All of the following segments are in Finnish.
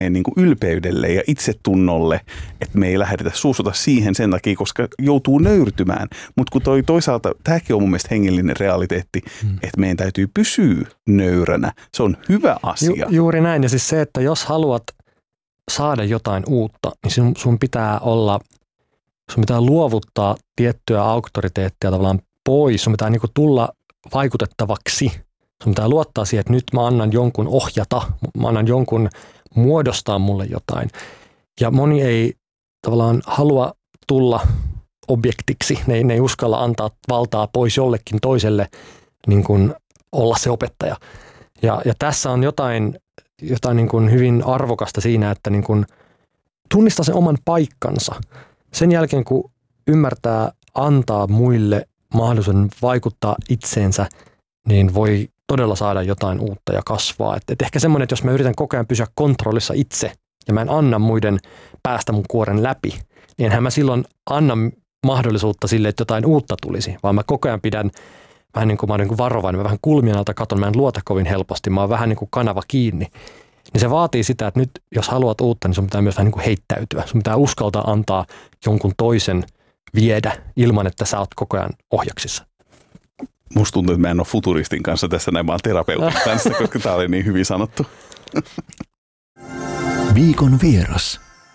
niin kuin ylpeydelle ja itsetunnolle, että me ei lähdetä suusuta siihen sen takia, koska joutuu nöyrtymään. Mutta kun toisaalta, tämäkin on mun mielestä hengellinen realiteetti, että meidän täytyy pysyä nöyränä. Se on hyvä asia. Juuri näin. Ja siis se, että jos haluat saada jotain uutta, niin sun pitää luovuttaa tiettyä auktoriteettia tavallaan pois. Sun pitää niin kuin tulla vaikutettavaksi. Sun pitää luottaa siihen, että nyt mä annan jonkun ohjata, mä annan jonkun muodostaa mulle jotain. Ja moni ei tavallaan halua tulla objektiksi. Ne ei uskalla antaa valtaa pois jollekin toiselle niin kuin olla se opettaja. Ja tässä on jotain niin kuin hyvin arvokasta siinä, että niin kuin tunnistaa sen oman paikkansa. Sen jälkeen, kun ymmärtää antaa muille mahdollisuuden vaikuttaa itseensä, niin voi todella saada jotain uutta ja kasvaa. Et ehkä semmoinen, että jos mä yritän koko ajan pysyä kontrollissa itse ja mä en anna muiden päästä mun kuoren läpi, niin enhän mä silloin anna mahdollisuutta sille, että jotain uutta tulisi, vaan mä koko ajan pidän vähän niin kuin mä olen niin kuin varovainen, mä vähän kulmien alta katon, mä en luota kovin helposti, mä oon vähän niin kuin kanava kiinni. Niin se vaatii sitä, että nyt jos haluat uutta, niin sun pitää myös vähän niin kuin heittäytyä. Sun pitää uskaltaa antaa jonkun toisen viedä ilman, että sä oot koko ajan ohjaksissa. Musta tuntuu, että mä en ole futuristin kanssa tässä näin, vaan terapeutin kanssa, koska tää oli niin hyvin sanottu. Viikon vieras.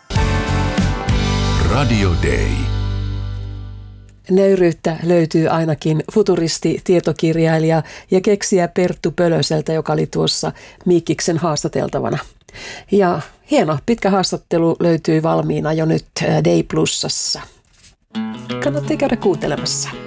Radio Day. Nöyryyttä löytyy ainakin futuristi-tietokirjailija ja keksijä Perttu Pölöseltä, joka oli tuossa Miikkiksen haastateltavana. Ja hieno pitkä haastattelu löytyy valmiina jo nyt Day Plusassa. Kannattaa käydä kuuntelemassa.